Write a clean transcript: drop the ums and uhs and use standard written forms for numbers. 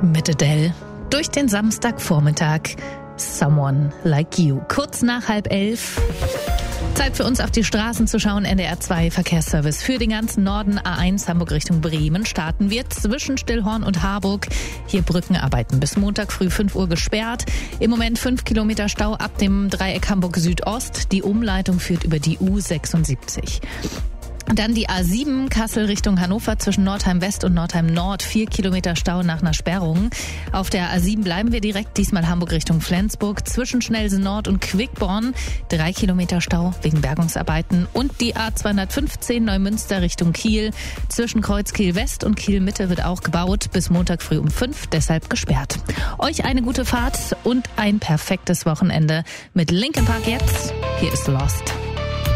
mit Adele durch den Samstagvormittag. Someone Like You. Kurz nach 10:30. Zeit für uns auf die Straßen zu schauen. NDR 2 Verkehrsservice für den ganzen Norden. A1 Hamburg Richtung Bremen starten wir zwischen Stillhorn und Harburg. Hier Brückenarbeiten bis Montag früh 5 Uhr gesperrt. Im Moment 5 Kilometer Stau ab dem Dreieck Hamburg Südost. Die Umleitung führt über die U76. Dann die A7 Kassel Richtung Hannover zwischen Nordheim West und Nordheim Nord. 4 Kilometer Stau nach einer Sperrung. Auf der A7 bleiben wir direkt, diesmal Hamburg Richtung Flensburg. Zwischen Schnellsen Nord und Quickborn 3 Kilometer Stau wegen Bergungsarbeiten. Und die A215 Neumünster Richtung Kiel. Zwischen Kreuzkiel West und Kiel Mitte wird auch gebaut. Bis Montag früh um 5, deshalb gesperrt. Euch eine gute Fahrt und ein perfektes Wochenende mit Linkin Park jetzt. Hier ist Lost.